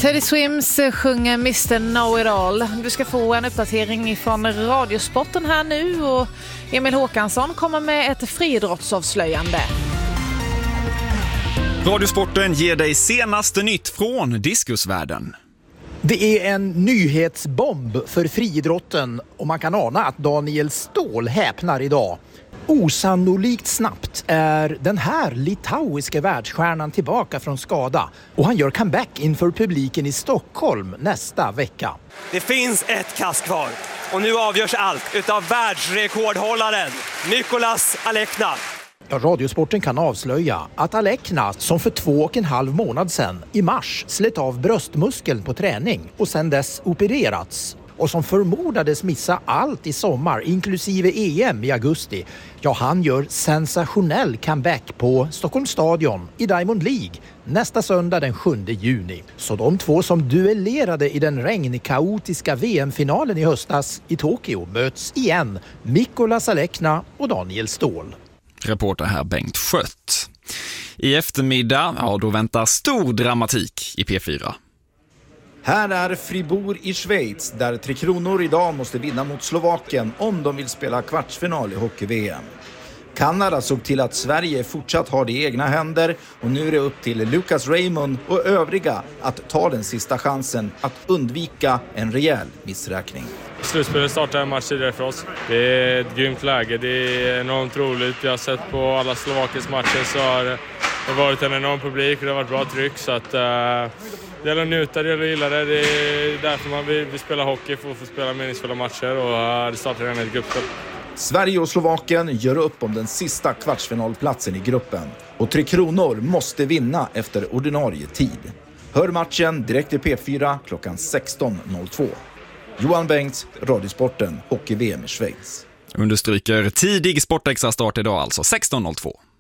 Teddy Swims sjunger Mr. Know-It-All. Du ska få en uppdatering från Radiosporten här nu och Emil Håkansson kommer med ett friidrottsavslöjande. Radiosporten ger dig senaste nytt från diskusvärlden. Det är en nyhetsbomb för friidrotten och man kan ana att Daniel Ståhl häpnar idag. Osannolikt snabbt är den här litauiska världsstjärnan tillbaka från skada och han gör comeback inför publiken i Stockholm nästa vecka. Det finns ett kast kvar och nu avgörs allt utav världsrekordhållaren Mykolas Alekna. Ja, Radiosporten kan avslöja att Alekna, som för 2,5 månad sedan i mars slet av bröstmuskeln på träning och sedan dess opererats och som förmodades missa allt i sommar inklusive EM i augusti. Ja, han gör sensationell comeback på Stockholms stadion i Diamond League nästa söndag den 7 juni. Så de två som duellerade i den regnkaotiska VM-finalen i höstas i Tokyo möts igen, Mykolas Alekna och Daniel Ståhl. Reporter här Bengt Skött. I eftermiddag, då väntar stor dramatik i P4. Här är Fribourg i Schweiz där Tre Kronor idag måste vinna mot Slovakien om de vill spela kvartsfinal i hockey-VM. Kanada såg till att Sverige fortsatt har det i egna händer och nu är det upp till Lucas Raymond och övriga att ta den sista chansen att undvika en rejäl missräkning. Slutspelet startar en match tidigare för oss. Det är ett grymt läge, det är enormt roligt. Jag har sett på alla Slovakiens matcher så har det varit en enorm publik och det har varit bra tryck så att det gäller att njuta, det gäller att gilla det. Det är därför man vill spela hockey, för att få spela meningsfulla matcher och det startar redan ett gruppspel. Sverige och Slovakien gör upp om den sista kvartsfinalplatsen i gruppen och Tre Kronor måste vinna efter ordinarie tid. Hör matchen direkt i P4 klockan 16.02. Johan Bengts, Radiosporten, Hockey-VM i Schweiz. Understryker tidig sportextra start idag alltså 16.02.